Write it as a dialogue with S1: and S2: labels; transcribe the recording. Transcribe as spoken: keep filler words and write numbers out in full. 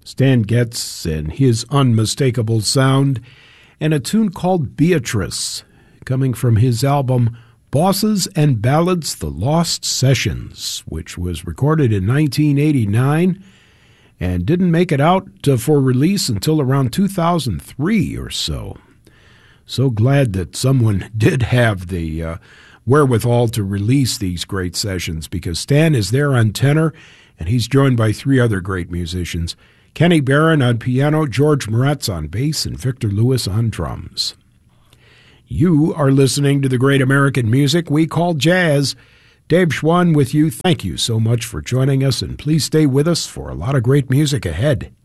S1: Stan Getz and his unmistakable sound, and a tune called Beatrice, coming from his album Bosses and Ballads, The Lost Sessions, which was recorded in nineteen eighty-nine and didn't make it out uh, for release until around two thousand three or so. So glad that someone did have the uh, wherewithal to release these great sessions, because Stan is there on tenor, and he's joined by three other great musicians: Kenny Barron on piano, George Moretz on bass, and Victor Lewis on drums. You are listening to the great American music we call jazz. Dave Schwann with you. Thank you so much for joining us, and please stay with us for a lot of great music ahead.